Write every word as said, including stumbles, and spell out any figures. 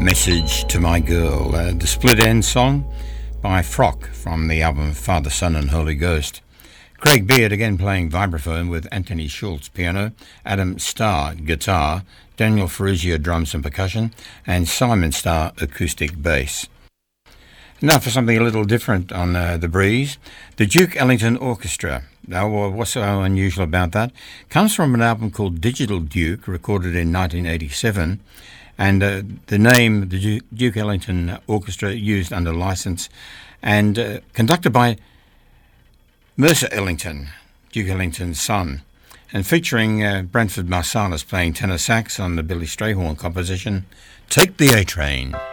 Message to My Girl, uh, the split end song by Frock from the album Father, Son and Holy Ghost. Craig Beard again playing vibraphone with Anthony Schultz piano, Adam Starr guitar, Daniel Ferrugia drums and percussion, and Simon Starr acoustic bass. Now for something a little different on uh, The Breeze, the Duke Ellington Orchestra. Now, what's so unusual about that? Comes from an album called Digital Duke, recorded in nineteen eighty-seven, and uh, the name the Duke Ellington Orchestra used under license, and uh, conducted by Mercer Ellington, Duke Ellington's son, and featuring uh, Branford Marsalis playing tenor sax on the Billy Strayhorn composition, Take the A-Train.